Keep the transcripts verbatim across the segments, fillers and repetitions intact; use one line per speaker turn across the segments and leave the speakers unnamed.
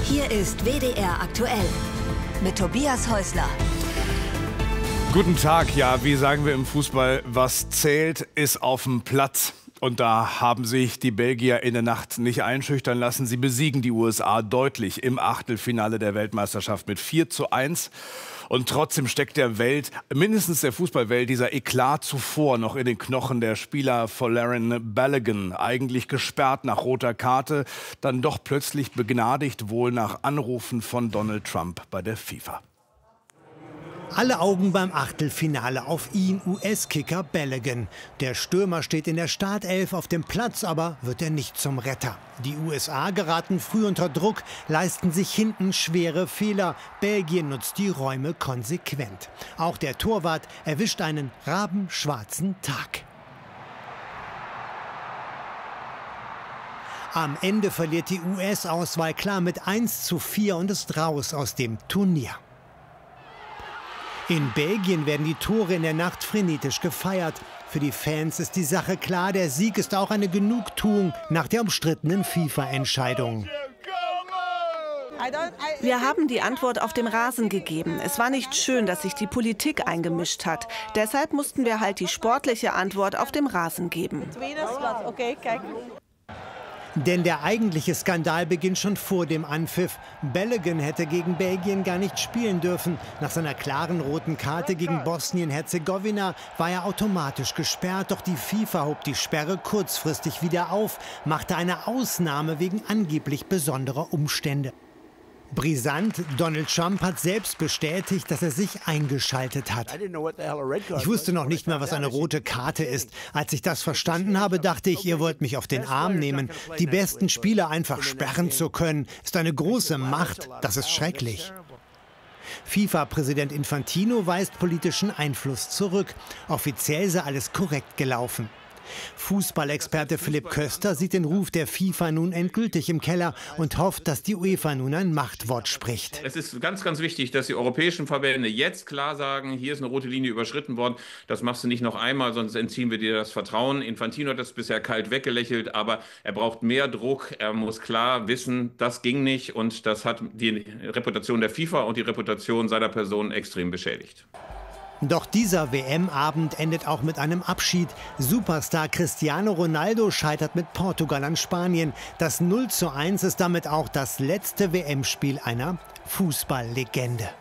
Hier ist W D R aktuell mit Tobias Häusler.
Guten Tag. Ja, wie sagen wir im Fußball, was zählt, ist auf dem Platz. Und da haben sich die Belgier in der Nacht nicht einschüchtern lassen. Sie besiegen die U S A deutlich im Achtelfinale der Weltmeisterschaft mit vier zu eins. Und trotzdem steckt der Welt, mindestens der Fußballwelt, dieser Eklat zuvor noch in den Knochen der Spieler. Folarin Balogun, eigentlich gesperrt nach roter Karte, dann doch plötzlich begnadigt, wohl nach Anrufen von Donald Trump bei der FIFA.
Alle Augen beim Achtelfinale auf ihn, U S-Kicker Balogun. Der Stürmer steht in der Startelf auf dem Platz, aber wird er nicht zum Retter. Die U S A geraten früh unter Druck, leisten sich hinten schwere Fehler. Belgien nutzt die Räume konsequent. Auch der Torwart erwischt einen rabenschwarzen Tag. Am Ende verliert die U S-Auswahl klar mit eins zu vier und ist raus aus dem Turnier. In Belgien werden die Tore in der Nacht frenetisch gefeiert. Für die Fans ist die Sache klar, der Sieg ist auch eine Genugtuung nach der umstrittenen FIFA-Entscheidung.
Wir haben die Antwort auf dem Rasen gegeben. Es war nicht schön, dass sich die Politik eingemischt hat. Deshalb mussten wir halt die sportliche Antwort auf dem Rasen geben.
Denn der eigentliche Skandal beginnt schon vor dem Anpfiff. Balogun hätte gegen Belgien gar nicht spielen dürfen. Nach seiner klaren roten Karte gegen Bosnien-Herzegowina war er automatisch gesperrt. Doch die FIFA hob die Sperre kurzfristig wieder auf, machte eine Ausnahme wegen angeblich besonderer Umstände. Brisant, Donald Trump hat selbst bestätigt, dass er sich eingeschaltet hat. Ich wusste noch nicht mal, was eine rote Karte ist. Als ich das verstanden habe, dachte ich, ihr wollt mich auf den Arm nehmen. Die besten Spieler einfach sperren zu können, ist eine große Macht. Das ist schrecklich. FIFA-Präsident Infantino weist politischen Einfluss zurück. Offiziell sei alles korrekt gelaufen. Fußballexperte Philipp Köster sieht den Ruf der FIFA nun endgültig im Keller und hofft, dass die UEFA nun ein Machtwort spricht.
Es ist ganz, ganz wichtig, dass die europäischen Verbände jetzt klar sagen, hier ist eine rote Linie überschritten worden. Das machst du nicht noch einmal, sonst entziehen wir dir das Vertrauen. Infantino hat das bisher kalt weggelächelt, aber er braucht mehr Druck. Er muss klar wissen, das ging nicht und das hat die Reputation der FIFA und die Reputation seiner Person extrem beschädigt.
Doch dieser W M-Abend endet auch mit einem Abschied. Superstar Cristiano Ronaldo scheitert mit Portugal an Spanien. Das null zu eins ist damit auch das letzte W M-Spiel einer Fußballlegende.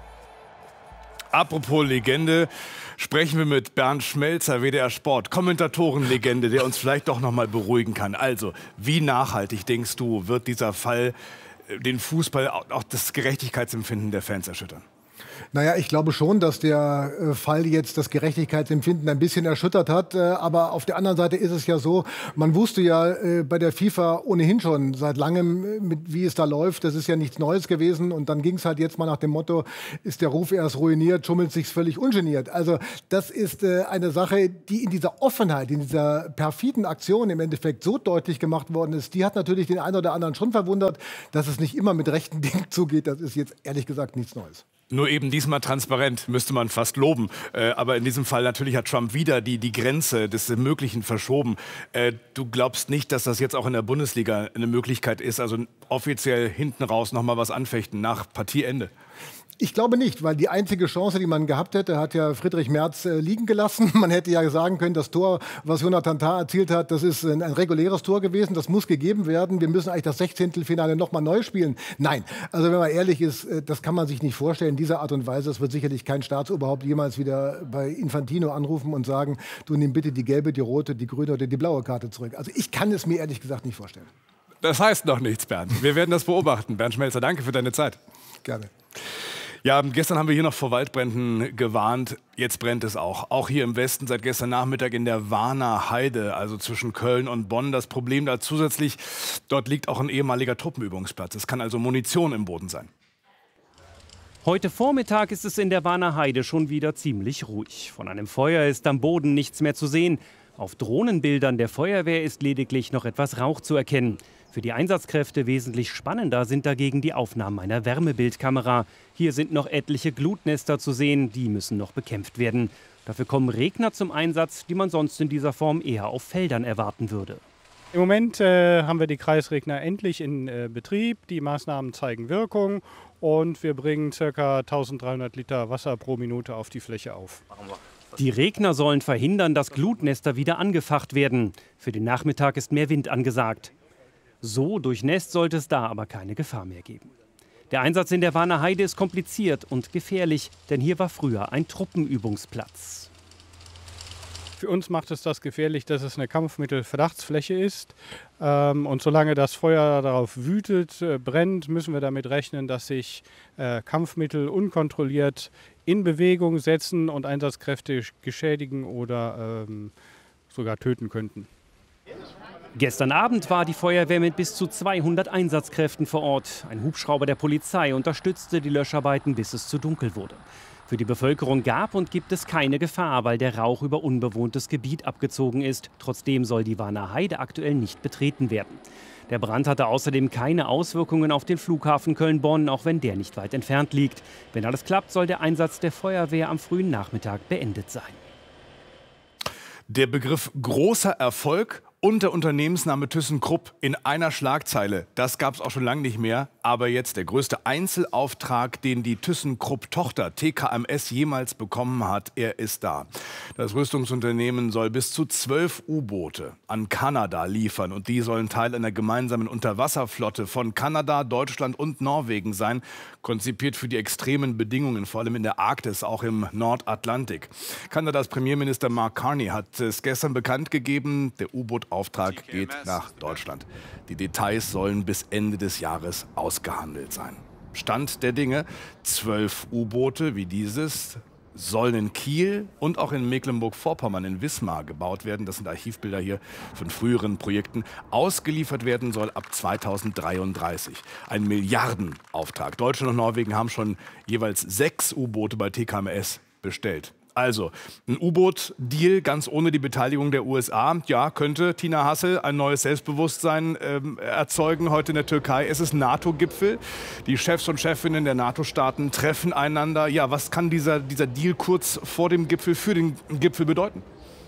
Apropos Legende, sprechen wir mit Bernd Schmelzer, W D R Sport, Kommentatorenlegende, der uns vielleicht doch noch mal beruhigen kann. Also, wie nachhaltig, denkst du, wird dieser Fall den Fußball, auch das Gerechtigkeitsempfinden der Fans erschüttern?
Naja, ich glaube schon, dass der äh, Fall jetzt das Gerechtigkeitsempfinden ein bisschen erschüttert hat. Äh, aber auf der anderen Seite ist es ja so, man wusste ja äh, bei der FIFA ohnehin schon seit langem, äh, mit, wie es da läuft. Das ist ja nichts Neues gewesen. Und dann ging es halt jetzt mal nach dem Motto, ist der Ruf erst ruiniert, schummelt sich's völlig ungeniert. Also das ist äh, eine Sache, die in dieser Offenheit, in dieser perfiden Aktion im Endeffekt so deutlich gemacht worden ist. Die hat natürlich den einen oder anderen schon verwundert, dass es nicht immer mit rechten Dingen zugeht. Das ist jetzt ehrlich gesagt nichts Neues.
Nur eben diesmal transparent, müsste man fast loben. Äh, aber in diesem Fall natürlich hat Trump wieder die, die Grenze des Möglichen verschoben. Äh, du glaubst nicht, dass das jetzt auch in der Bundesliga eine Möglichkeit ist, also offiziell hinten raus noch mal was anfechten nach Partieende?
Ich glaube nicht, weil die einzige Chance, die man gehabt hätte, hat ja Friedrich Merz äh, liegen gelassen. Man hätte ja sagen können, das Tor, was Jonathan Tah erzielt hat, das ist ein, ein reguläres Tor gewesen, das muss gegeben werden. Wir müssen eigentlich das Sechzehntelfinale noch mal neu spielen. Nein, also wenn man ehrlich ist, äh, das kann man sich nicht vorstellen in dieser Art und Weise. Es wird sicherlich kein Staatsoberhaupt jemals wieder bei Infantino anrufen und sagen, du nimm bitte die gelbe, die rote, die grüne oder die blaue Karte zurück. Also ich kann es mir ehrlich gesagt nicht vorstellen.
Das heißt noch nichts, Bernd. Wir werden das beobachten. Bernd Schmelzer, danke für deine Zeit.
Gerne.
Ja, gestern haben wir hier noch vor Waldbränden gewarnt. Jetzt brennt es auch. Auch hier im Westen seit gestern Nachmittag in der Warner Heide, also zwischen Köln und Bonn. Das Problem da zusätzlich, dort liegt auch ein ehemaliger Truppenübungsplatz. Es kann also Munition im Boden sein.
Heute Vormittag ist es in der Warner Heide schon wieder ziemlich ruhig. Von einem Feuer ist am Boden nichts mehr zu sehen. Auf Drohnenbildern der Feuerwehr ist lediglich noch etwas Rauch zu erkennen. Für die Einsatzkräfte wesentlich spannender sind dagegen die Aufnahmen einer Wärmebildkamera. Hier sind noch etliche Glutnester zu sehen, die müssen noch bekämpft werden. Dafür kommen Regner zum Einsatz, die man sonst in dieser Form eher auf Feldern erwarten würde.
Im Moment äh, haben wir die Kreisregner endlich in äh, Betrieb. Die Maßnahmen zeigen Wirkung und wir bringen ca. eintausenddreihundert Liter Wasser pro Minute auf die Fläche auf.
Die Regner sollen verhindern, dass Glutnester wieder angefacht werden. Für den Nachmittag ist mehr Wind angesagt. So durchnässt sollte es da aber keine Gefahr mehr geben. Der Einsatz in der Warner Heide ist kompliziert und gefährlich, denn hier war früher ein Truppenübungsplatz.
Für uns macht es das gefährlich, dass es eine Kampfmittelverdachtsfläche ist. Ähm, und solange das Feuer darauf wütet, äh, brennt, müssen wir damit rechnen, dass sich äh, Kampfmittel unkontrolliert in Bewegung setzen und Einsatzkräfte geschädigen oder ähm, sogar töten könnten.
Gestern Abend war die Feuerwehr mit bis zu zweihundert Einsatzkräften vor Ort. Ein Hubschrauber der Polizei unterstützte die Löscharbeiten, bis es zu dunkel wurde. Für die Bevölkerung gab und gibt es keine Gefahr, weil der Rauch über unbewohntes Gebiet abgezogen ist. Trotzdem soll die Warner Heide aktuell nicht betreten werden. Der Brand hatte außerdem keine Auswirkungen auf den Flughafen Köln-Bonn, auch wenn der nicht weit entfernt liegt. Wenn alles klappt, soll der Einsatz der Feuerwehr am frühen Nachmittag beendet sein.
Der Begriff großer Erfolg und der Unternehmensname ThyssenKrupp in einer Schlagzeile. Das gab es auch schon lange nicht mehr. Aber jetzt der größte Einzelauftrag, den die ThyssenKrupp-Tochter T K M S jemals bekommen hat, er ist da. Das Rüstungsunternehmen soll bis zu zwölf U-Boote an Kanada liefern. Und die sollen Teil einer gemeinsamen Unterwasserflotte von Kanada, Deutschland und Norwegen sein. Konzipiert für die extremen Bedingungen, vor allem in der Arktis, auch im Nordatlantik. Kanadas Premierminister Mark Carney hat es gestern bekannt gegeben, der U-Boot-Auftrag geht nach Deutschland. Die Details sollen bis Ende des Jahres ausgehandelt sein. Stand der Dinge, zwölf U-Boote wie dieses sollen in Kiel und auch in Mecklenburg-Vorpommern in Wismar gebaut werden. Das sind Archivbilder hier von früheren Projekten. Ausgeliefert werden soll ab zweitausenddreiunddreißig. Ein Milliardenauftrag. Deutschland und Norwegen haben schon jeweils sechs U-Boote bei T K M S bestellt. Also, ein U-Boot-Deal ganz ohne die Beteiligung der U S A. Ja, könnte Tina Hassel ein neues Selbstbewusstsein ähm, erzeugen heute in der Türkei. Es ist NATO-Gipfel. Die Chefs und Chefinnen der NATO-Staaten treffen einander. Ja, was kann dieser, dieser Deal kurz vor dem Gipfel für den Gipfel bedeuten?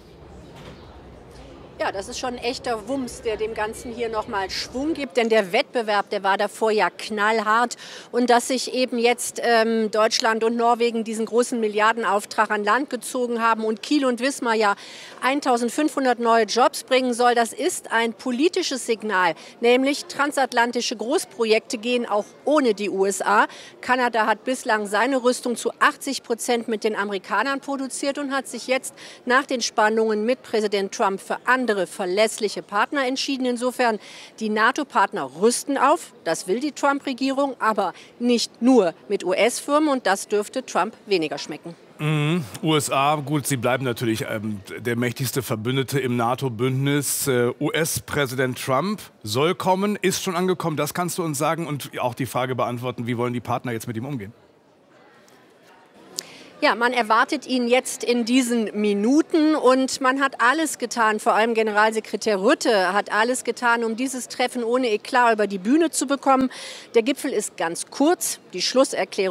Ja, das ist schon ein echter Wumms, der dem Ganzen hier nochmal Schwung gibt. Denn der Wettbewerb, der war davor ja knallhart. Und dass sich eben jetzt ähm, Deutschland und Norwegen diesen großen Milliardenauftrag an Land gezogen haben und Kiel und Wismar ja eintausendfünfhundert neue Jobs bringen soll, das ist ein politisches Signal. Nämlich transatlantische Großprojekte gehen auch ohne die U S A. Kanada hat bislang seine Rüstung zu achtzig Prozent mit den Amerikanern produziert und hat sich jetzt nach den Spannungen mit Präsident Trump für andere verlässliche Partner entschieden. Insofern, die NATO-Partner rüsten auf, das will die Trump-Regierung, aber nicht nur mit U S-Firmen und das dürfte Trump weniger schmecken.
Mhm. U S A, gut, sie bleiben natürlich ähm, der mächtigste Verbündete im NATO-Bündnis. Äh, U S-Präsident Trump soll kommen, ist schon angekommen, das kannst du uns sagen und auch die Frage beantworten, wie wollen die Partner jetzt mit ihm umgehen?
Ja, man erwartet ihn jetzt in diesen Minuten und man hat alles getan, vor allem Generalsekretär Rutte hat alles getan, um dieses Treffen ohne Eklat über die Bühne zu bekommen. Der Gipfel ist ganz kurz, die Schlusserklärung